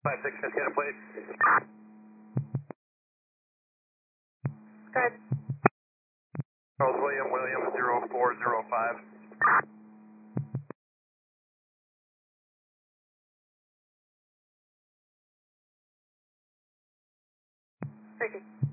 56, Cascada, please. Good. Charles William 0405. Ricky.